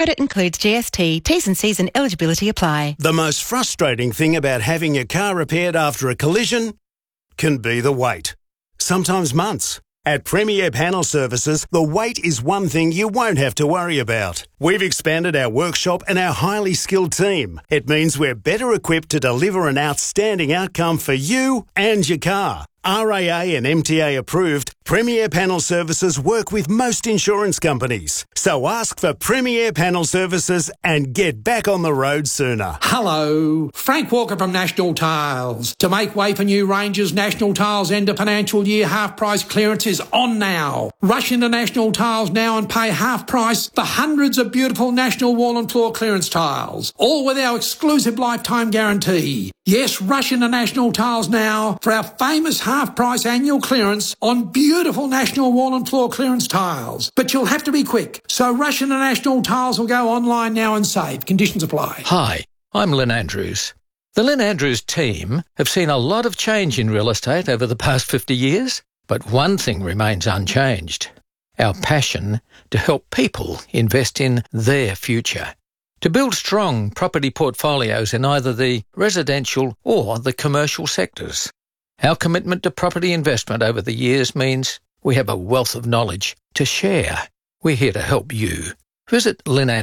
Credit includes GST. T's and C's and eligibility apply. The most frustrating thing about having your car repaired after a collision can be the wait. Sometimes months. At Premier Panel Services, the wait is one thing you won't have to worry about. We've expanded our workshop and our highly skilled team. It means we're better equipped to deliver an outstanding outcome for you and your car. RAA and MTA approved, Premier Panel Services work with most insurance companies. So ask for Premier Panel Services and get back on the road sooner. Hello, Frank Walker from National Tiles. To make way for new ranges, National Tiles end of financial year half price clearance is on now. Rush into National Tiles now and pay half price for hundreds of beautiful National wall and floor clearance tiles, all with our exclusive lifetime guarantee. Yes, rush into National Tiles now for our famous half-price annual clearance on beautiful National wall and floor clearance tiles. But you'll have to be quick, so rush into National Tiles or go online now and save. Conditions apply. Hi, I'm Lynn Andrews. The Lynn Andrews team have seen a lot of change in real estate over the past 50 years, but one thing remains unchanged: our passion to help people invest in their future. To build strong property portfolios in either the residential or the commercial sectors. Our commitment to property investment over the years means we have a wealth of knowledge to share. We're here to help you. Visit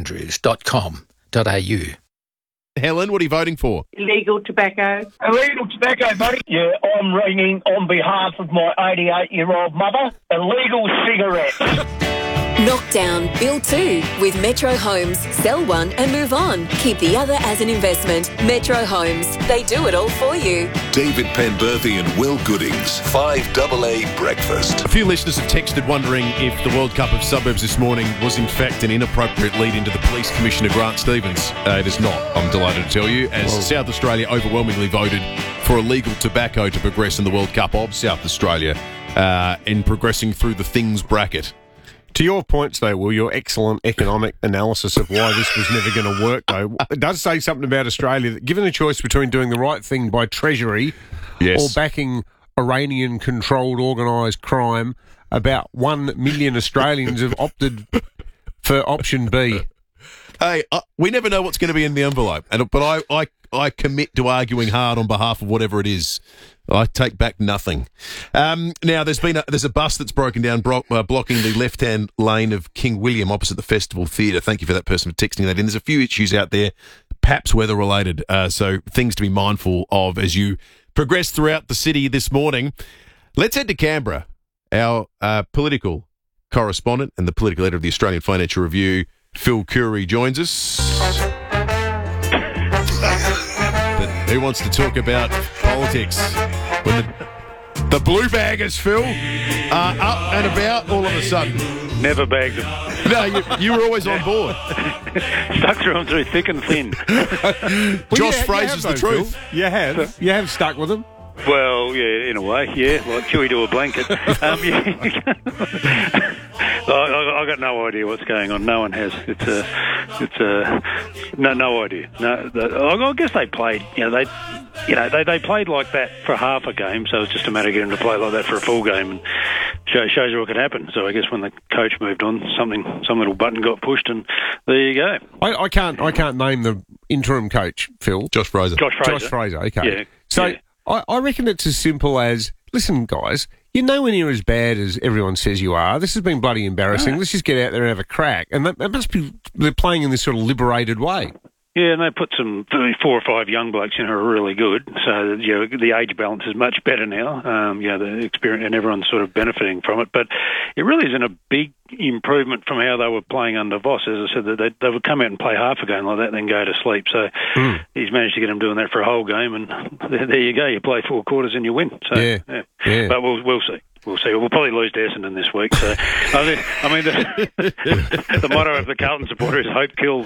lynnandrews.com.au. Helen, what are you voting for? Illegal tobacco. Illegal tobacco, buddy. Yeah, I'm ringing on behalf of my 88-year-old mother. Illegal cigarettes. Knock down, build two with Metro Homes. Sell one and move on. Keep the other as an investment. Metro Homes. They do it all for you. David Penberthy and Will Goodings. 5AA Breakfast. A few listeners have texted wondering if the World Cup of Suburbs this morning was in fact an inappropriate lead into the Police Commissioner Grant Stevens. It is not, I'm delighted to tell you, as South Australia overwhelmingly voted for illegal tobacco to progress in the World Cup of South Australia in progressing through the things bracket. To your points, though, Will, your excellent economic analysis of why this was never going to work, though, it does say something about Australia. That given a choice between doing the right thing by Treasury or backing Iranian-controlled organised crime, about 1 million Australians have opted for option B. Hey, we never know what's going to be in the envelope, but I commit to arguing hard on behalf of whatever it is. I take back nothing. Now, there's a bus that's broken down, blocking the left-hand lane of King William opposite the Festival Theatre. Thank you for that person for texting that in. There's a few issues out there, perhaps weather-related, so things to be mindful of as you progress throughout the city this morning. Let's head to Canberra. Our political correspondent and the political editor of the Australian Financial Review, Phil Curry, joins us. But who wants to talk about politics when the blue baggers, Phil, are up and about all of a sudden? Never bagged them. No, you were always on board. Stuck through them through thick and thin. Josh Fraser's the truth. You have stuck with them. Well, yeah, in a way, yeah, like Chewy to a blanket. I got no idea what's going on. No one has. No idea. No, I guess they played. They played like that for half a game, so it's just a matter of getting them to play like that for a full game, and shows you what could happen. So I guess when the coach moved on, some little button got pushed, and there you go. I can't name the interim coach, Phil. Josh Fraser. Okay. Yeah. So. Yeah. I reckon it's as simple as, listen, guys, you know when you're as bad as everyone says you are. This has been bloody embarrassing. Let's just get out there and have a crack. And they're playing in this sort of liberated way. Yeah, and they put some 4 or 5 young blokes in who are really good. So the age balance is much better now. The experience, and everyone's sort of benefiting from it. But it really isn't a big improvement from how they were playing under Voss. As I said, that they would come out and play half a game like that, then go to sleep. So he's managed to get them doing that for a whole game, and there you go. You play 4 quarters and you win. So, yeah. But we'll see. We'll see. We'll probably lose to Essendon this week. So, the motto of the Carlton supporter is "Hope kills."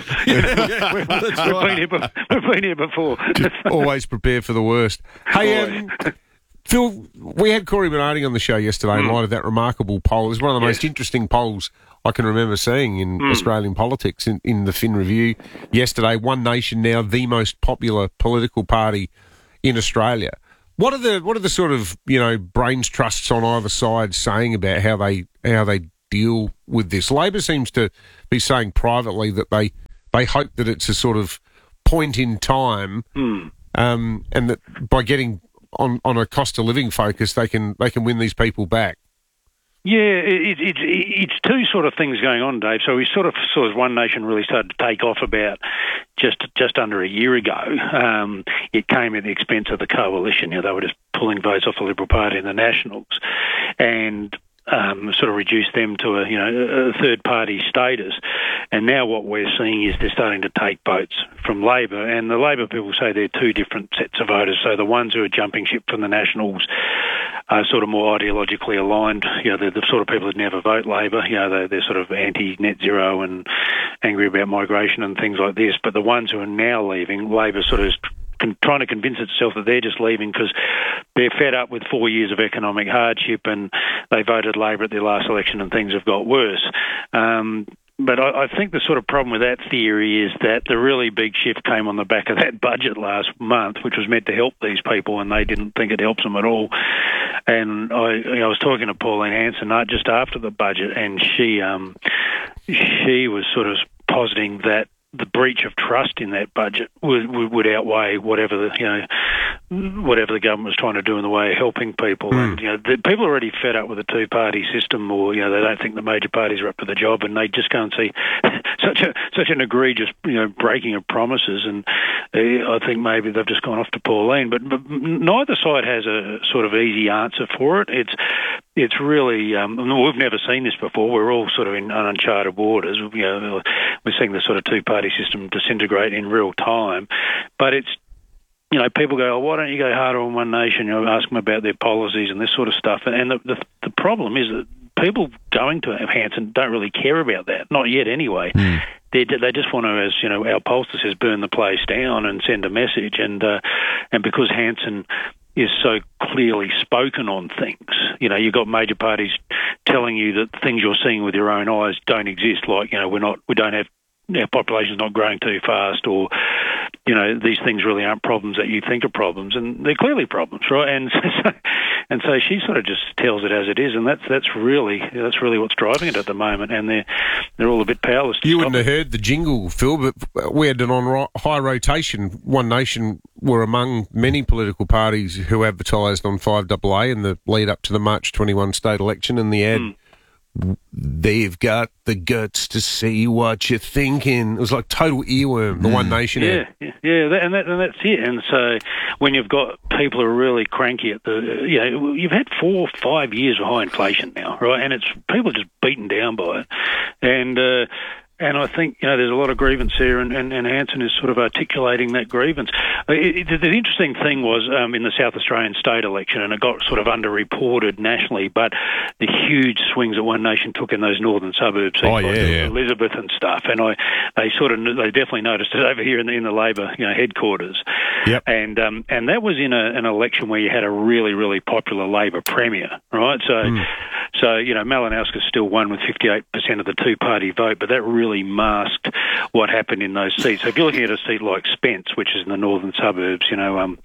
We've been here before. Always prepare for the worst. Hey, Phil, we had Corey Bernardi on the show yesterday in light of that remarkable poll. It was one of the most interesting polls I can remember seeing in Australian politics in the Fin Review yesterday. One Nation now the most popular political party in Australia. What are the sort of brains trusts on either side saying about how they deal with this? Labor seems to be saying privately that they they hope that it's a sort of point in time, and that by getting on a cost of living focus, they can win these people back. Yeah, it's two sort of things going on, Dave. So we sort of saw as One Nation really started to take off about just under a year ago. It came at the expense of the coalition. They were just pulling votes off the Liberal Party and the Nationals, and sort of reduced them to a third party status. And now what we're seeing is they're starting to take votes from Labor, and the Labor people say they're two different sets of voters. So the ones who are jumping ship from the Nationals are sort of more ideologically aligned. They're the sort of people that never vote Labor. They're sort of anti-net zero and angry about migration and things like this. But the ones who are now leaving, Labor sort of trying to convince itself that they're just leaving because they're fed up with 4 years of economic hardship, and they voted Labor at their last election and things have got worse. But I think the sort of problem with that theory is that the really big shift came on the back of that budget last month, which was meant to help these people, and they didn't think it helps them at all. And I was talking to Pauline Hanson just after the budget, and she was sort of positing that the breach of trust in that budget would outweigh whatever the government was trying to do in the way of helping people. And the people are already fed up with the two-party system, or they don't think the major parties are up to the job, and they just can't see such an egregious breaking of promises. And I think maybe they've just gone off to Pauline, but neither side has a sort of easy answer for it. It's really we've never seen this before. We're all sort of in uncharted waters. We're seeing the sort of two-party system disintegrate in real time, but it's people go, why don't you go harder on One Nation? Ask them about their policies and this sort of stuff. And the problem is that people going to Hanson don't really care about that, not yet anyway. They just want to, as our pollster says, burn the place down and send a message. And because Hanson is so clearly spoken on things, you've got major parties telling you that things you're seeing with your own eyes don't exist. Like we don't have, our population's not growing too fast, or these things really aren't problems that you think are problems, and they're clearly problems, right? And so she sort of just tells it as it is, and that's really what's driving it at the moment, and they're all a bit powerless. You wouldn't have heard the jingle, Phil, but we had it on high rotation. One Nation were among many political parties who advertised on 5AA in the lead up to the March 21 state election, and the ad. They've got the guts to see what you're thinking. It was like total earworm, the One Nation ad. Yeah, and that's it. And so when you've got people who are really cranky at you've had 4 or 5 years of high inflation now, right? And it's people are just beaten down by it. And I think, there's a lot of grievance here, and Hanson is sort of articulating that grievance. The interesting thing was in the South Australian state election, and it got sort of underreported nationally, but the huge swings that One Nation took in those northern suburbs, Elizabeth and stuff, and they definitely noticed it over here in the Labor headquarters. Yep. And that was in an election where you had a really, really popular Labor premier, right? So Malinowskis still won with 58% of the two-party vote, but that really masked what happened in those seats. So if you're looking at a seat like Spence, which is in the northern suburbs, One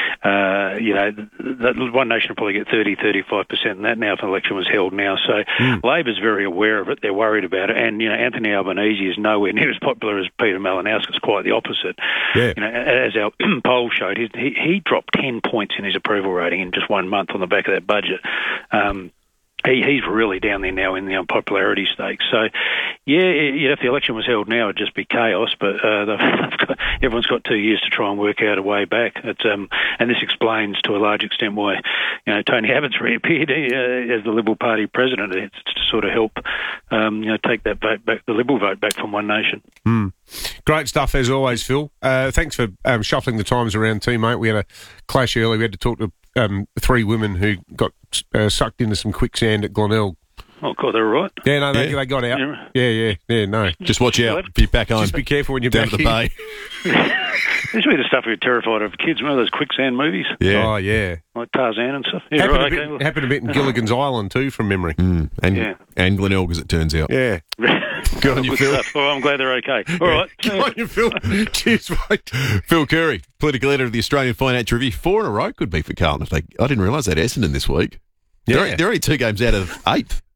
Nation will probably get 30-35%, and that now if an election was held now. So Labor's very aware of it. They're worried about it. And, Anthony Albanese is nowhere near as popular as Peter Malinowskis, quite the opposite. Yeah. As our poll showed, he dropped 10 points in his approval rating in just 1 month on the back of that budget. He's really down there now in the unpopularity stakes. So, if the election was held now, it'd just be chaos. But everyone's got 2 years to try and work out a way back. And this explains to a large extent why, Tony Abbott's reappeared as the Liberal Party president. It's to sort of help, take that vote back, the Liberal vote back from One Nation. Great stuff as always, Phil. Thanks for shuffling the times around too, mate. We had a clash earlier. We had to talk to 3 women who got sucked into some quicksand at Glenelg. Oh, God, they're all right. Yeah, no, they got out. Yeah, no. Just watch out if you're back on. Just be careful when you're down back the bay. This would be the stuff we were terrified of kids. Remember those quicksand movies? Yeah. Oh, yeah. Like Tarzan and stuff. Yeah, happened a bit in Gilligan's Island too, from memory. And Glenelg, as it turns out. Yeah. Good on you, Phil. Well, I'm glad they're okay. All right. Good on you, Phil. Cheers, mate. Phil Curry, political editor of the Australian Financial Review. 4 in a row could be for Carlton. I didn't realise that Essendon this week. Yeah. They're only 2 games out of 8th.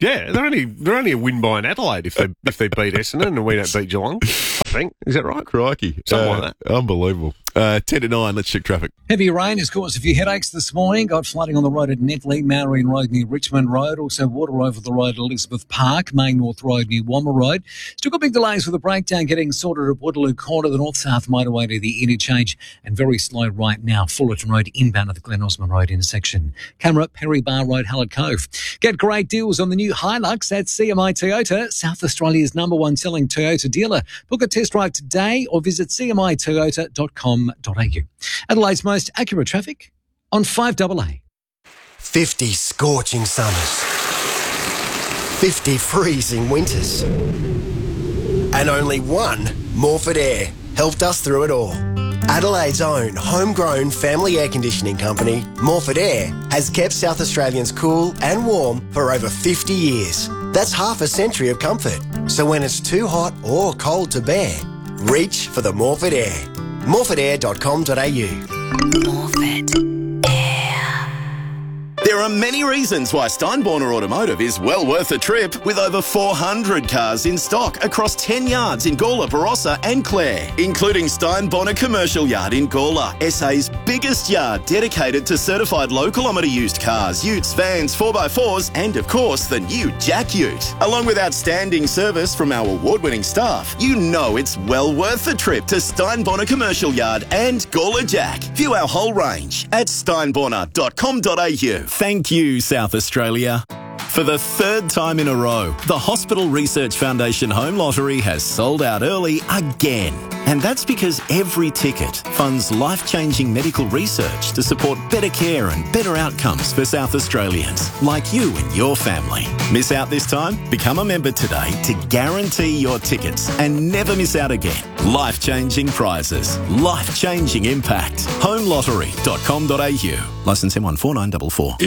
Yeah, they're only a win by an Adelaide if they beat Essendon and we don't beat Geelong. I think, is that right? Crikey, Something like that. Unbelievable. 10 to 9. Let's check traffic. Heavy rain has caused a few headaches this morning. Got flooding on the road at Netley, Marion Road near Richmond Road. Also water over the road at Elizabeth Park, Main North Road near Wommer Road. Still got big delays with a breakdown getting sorted at Waterloo Corner, the north-south motorway to the interchange, and very slow right now, Fullerton Road inbound at the Glen Osmond Road intersection. Camera, Perry Bar Road, Hallett Cove. Get great deals on the new Hilux at CMI Toyota, South Australia's #1 selling Toyota dealer. Book a test drive today or visit cmitoyota.com.au. Adelaide's most accurate traffic on 5AA. 50 scorching summers, 50 freezing winters, and only one Morford Air helped us through it all. Adelaide's own homegrown family air conditioning company, Morford Air, has kept South Australians cool and warm for over 50 years. That's half a century of comfort. So when it's too hot or cold to bear, reach for the Morford Air. morford.com.au. Morford Air. There are many reasons why Steinborner Automotive is well worth a trip, with over 400 cars in stock across 10 yards in Gawler, Barossa and Clare, including Steinborner Commercial Yard in Gawler, SA's biggest yard dedicated to certified low-kilometre used cars, utes, vans, 4x4s and, of course, the new Jack Ute. Along with outstanding service from our award-winning staff, you know it's well worth the trip to Steinborner Commercial Yard and Gawler Jack. View our whole range at steinborner.com.au. Thank you, South Australia. For the third time in a row, the Hospital Research Foundation Home Lottery has sold out early again. And that's because every ticket funds life-changing medical research to support better care and better outcomes for South Australians, like you and your family. Miss out this time? Become a member today to guarantee your tickets and never miss out again. Life-changing prizes, life-changing impact. Homelottery.com.au. Licence M14944.